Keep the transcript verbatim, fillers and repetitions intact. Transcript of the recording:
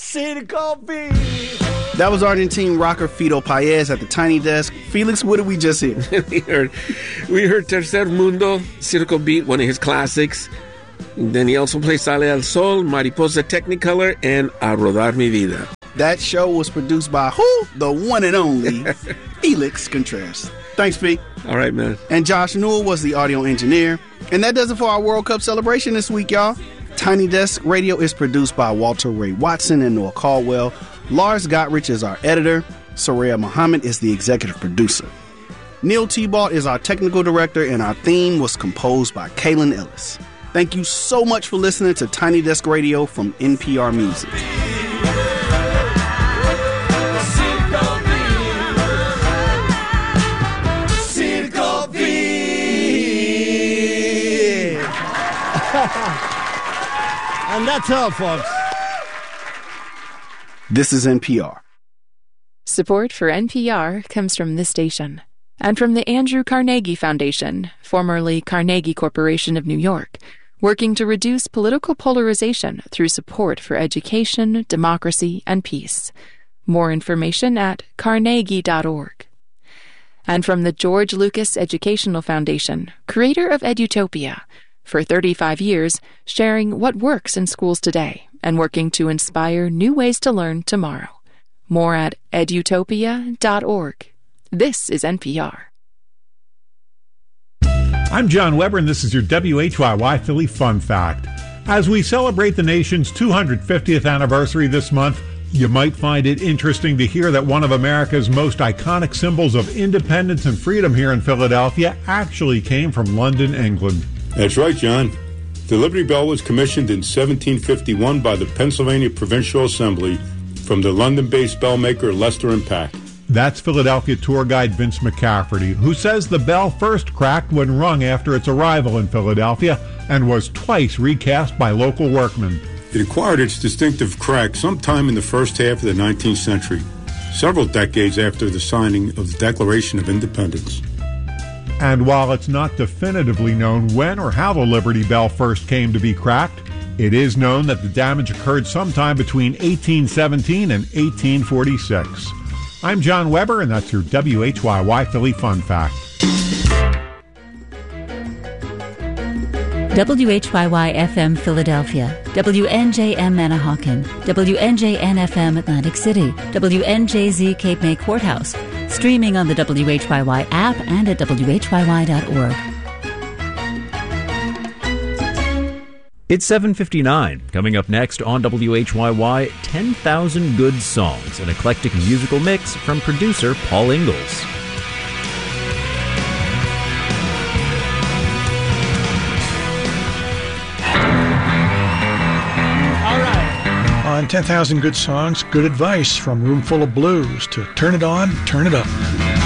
Circo Beat. That was Argentine rocker Fito Paez at the Tiny Desk. Felix, what did we just hear? we heard we heard Tercer Mundo, Circo Beat, one of his classics. Then he also played Sale al Sol, Mariposa Technicolor, and A Rodar Mi Vida. That show was produced by who? The one and only Felix Contreras. Thanks, Pete. All right, man. And Josh Newell was the audio engineer. And that does it for our World Cup celebration this week, y'all. Tiny Desk Radio is produced by Walter Ray Watson and Noah Caldwell. Lars Gottrich is our editor. Soraya Muhammad is the executive producer. Neil Tebalt is our technical director, and our theme was composed by Kaylin Ellis. Thank you so much for listening to Tiny Desk Radio from N P R Music. And that's all, folks. This is N P R. Support for N P R comes from this station and from the Andrew Carnegie Foundation, formerly Carnegie Corporation of New York, working to reduce political polarization through support for education, democracy, and peace. More information at carnegie dot org. And from the George Lucas Educational Foundation, creator of Edutopia, for thirty-five years, sharing what works in schools today and working to inspire new ways to learn tomorrow. More at edutopia dot org. This is N P R. I'm John Weber, and this is your W H Y Y Philly Fun Fact. As we celebrate the nation's two hundred fiftieth anniversary this month, you might find it interesting to hear that one of America's most iconic symbols of independence and freedom here in Philadelphia actually came from London, England. That's right, John. The Liberty Bell was commissioned in seventeen fifty-one by the Pennsylvania Provincial Assembly from the London-based bell maker Lester and Pack. That's Philadelphia tour guide Vince McCafferty, who says the bell first cracked when rung after its arrival in Philadelphia and was twice recast by local workmen. It acquired its distinctive crack sometime in the first half of the nineteenth century, several decades after the signing of the Declaration of Independence. And while it's not definitively known when or how the Liberty Bell first came to be cracked, it is known that the damage occurred sometime between eighteen seventeen and eighteen forty-six. I'm John Weber, and that's your W H Y Y Philly Fun Fact. W H Y Y F M Philadelphia, W N J M Manahawkin, W N J N F M Atlantic City, W N J Z Cape May Courthouse, streaming on the W H Y Y app and at W H Y Y dot org. It's seven fifty-nine. Coming up next on W H Y Y, ten thousand Good Songs, an eclectic musical mix from producer Paul Ingalls. On ten thousand Good Songs, good advice from Roomful of Blues to turn it on, turn it up.